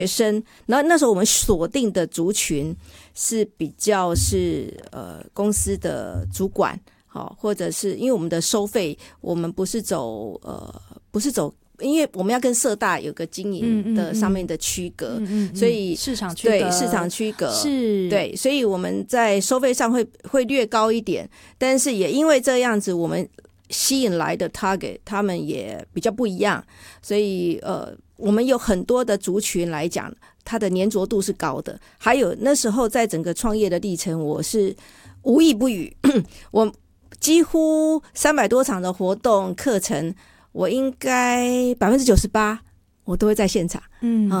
生，然后那时候我们锁定的族群是比较是公司的主管，好，或者是因为我们的收费，我们不是走，因为我们要跟社大有个经营的上面的区隔，所以市场区隔， 对市场区隔是， 对，所以我们在收费上会略高一点，但是也因为这样子，我们吸引来的 target 他们也比较不一样，所以我们有很多的族群来讲，它的粘着度是高的。还有那时候在整个创业的历程，我是无一不语，我几乎300多场的活动课程，我应该98%我都会在现场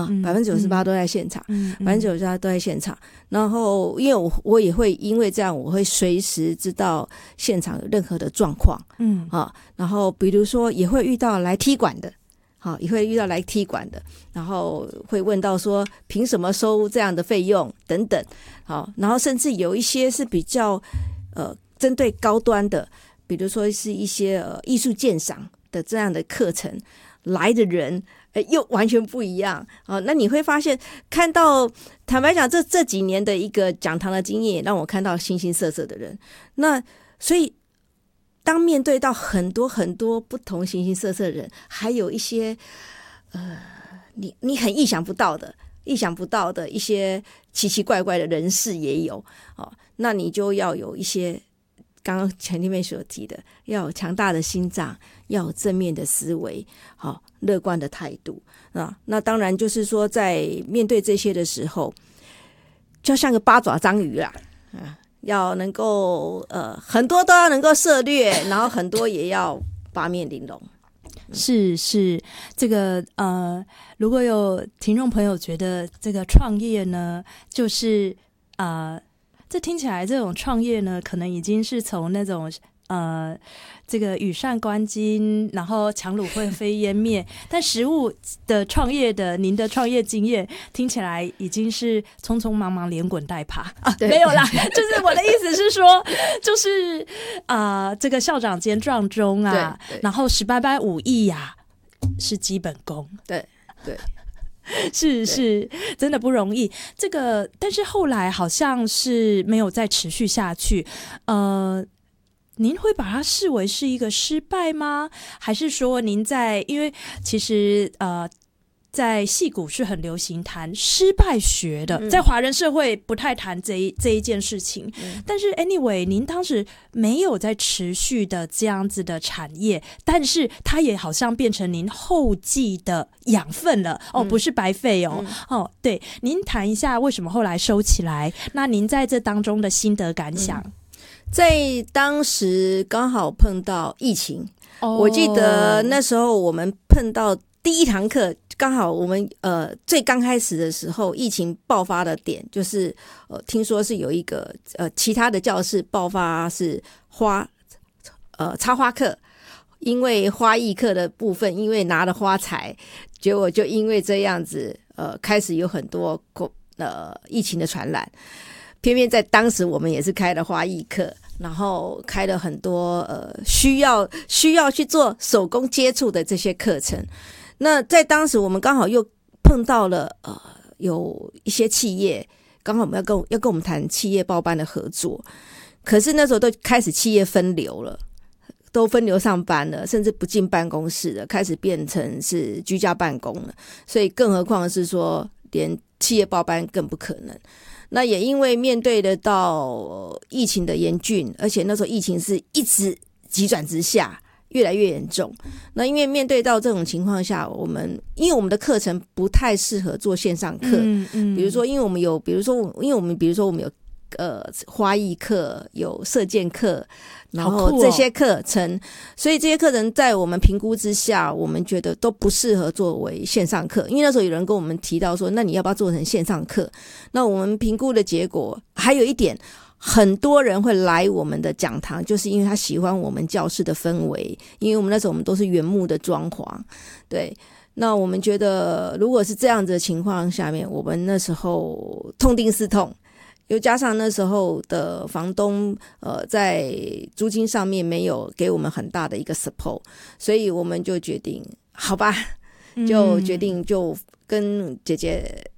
，98%都在现场，98%都在现场。然后因为我也会因为这样，我会随时知道现场有任何的状况，然后比如说也会遇到来踢馆的，也会遇到来踢馆的，然后会问到说凭什么收这样的费用等等，然后甚至有一些是比较针对高端的，比如说是一些艺术鉴赏的这样的课程来的人，又完全不一样那你会发现，看到坦白讲，这几年的一个讲堂的经验，也让我看到形形色色的人。那所以，当面对到很多很多不同形形色色的人，还有一些你很意想不到的一些奇奇怪怪的人士也有那你就要有一些刚刚前面所提的，要有强大的心脏，要有正面的思维，乐观的态度那当然就是说，在面对这些的时候，就像个八爪章鱼啦，要能够很多都要能够涉猎，然后很多也要八面玲珑。 是这个如果有听众朋友觉得这个创业呢，就是这听起来这种创业呢，可能已经是从那种这个羽扇纶巾，然后强弩灰飞烟灭，但实务的创业的您的创业经验听起来已经是匆匆忙忙连滚带爬没有啦，就是我的意思是说，就是这个校长兼撞钟然后18般武艺是基本功， 对是真的不容易。这个但是后来好像是没有再持续下去，您会把它视为是一个失败吗？还是说您因为其实在矽谷是很流行谈失败学的，在华人社会不太谈这一件事情，但是 anyway 您当时没有在持续的这样子的产业，但是它也好像变成您后继的养分了不是白费对，您谈一下为什么后来收起来，那您在这当中的心得感想。 在当时刚好碰到疫情我记得那时候我们碰到第一堂课，刚好我们最刚开始的时候，疫情爆发的点就是听说是有一个其他的教室爆发是插花课，因为花艺课的部分，因为拿了花材，结果就因为这样子开始有很多疫情的传染。偏偏在当时我们也是开了花艺课，然后开了很多需要去做手工接触的这些课程。那在当时我们刚好又碰到了有一些企业，刚好我们要跟我们谈企业报班的合作，可是那时候都开始企业分流了，都分流上班了，甚至不进办公室了，开始变成是居家办公了，所以更何况是说连企业报班更不可能。那也因为面对得到疫情的严峻，而且那时候疫情是一直急转直下，越来越严重。那因为面对到这种情况下，因为我们的课程不太适合做线上课，比如说因为我们有花艺课，有射箭课，然后这些课程，所以这些课程在我们评估之下，我们觉得都不适合作为线上课。因为那时候有人跟我们提到说，那你要不要做成线上课？那我们评估的结果还有一点，很多人会来我们的讲堂，就是因为他喜欢我们教室的氛围，因为我们那时候我们都是原木的装潢，对。那我们觉得如果是这样子的情况下面，我们那时候痛定思痛，又加上那时候的房东在租金上面没有给我们很大的一个 support， 所以我们就决定好吧，就决定就跟姐姐